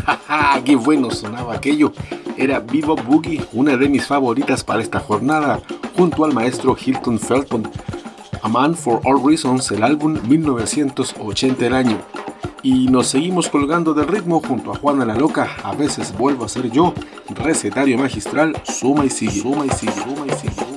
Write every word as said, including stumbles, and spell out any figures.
¡Ja! ¡Qué bueno sonaba aquello! Era Bebop Boogie, una de mis favoritas para esta jornada, junto al maestro Hilton Felton. A Man for All Reasons, el álbum mil novecientos ochenta el año. Y nos seguimos colgando del ritmo junto a Juana la Loca, a veces vuelvo a ser yo, recetario magistral, suma y sigue, suma y sigue, suma y sigue.